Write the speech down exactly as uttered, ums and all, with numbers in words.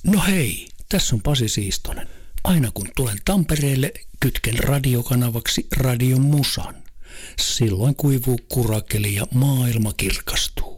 No hei, tässä on Pasi Siistonen. Aina kun tulen Tampereelle, kytken radiokanavaksi Radion Musan. Silloin kuivuu kurakeli ja maailma kirkastuu.